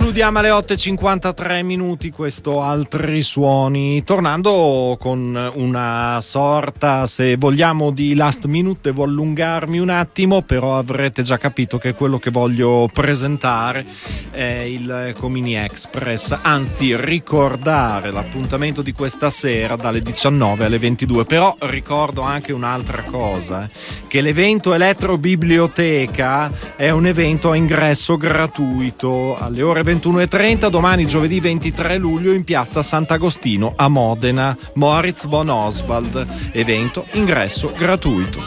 Concludiamo alle 8:53 questo Altri Suoni, tornando con una sorta, se vogliamo, di last minute. Devo allungarmi un attimo, però avrete già capito che quello che voglio presentare è il Comini Express, anzi ricordare l'appuntamento di questa sera dalle 19 alle 22. Però ricordo anche un'altra cosa, che l'evento Elettrobiblioteca è un evento a ingresso gratuito alle ore 21:30 domani, giovedì 23 luglio, in piazza Sant'Agostino a Modena. Moritz von Oswald, evento ingresso gratuito.